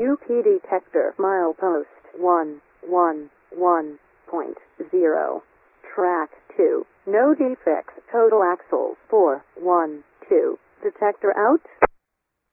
UP detector milepost 111.0. Track 2. No defects. Total axles 412. Detector out.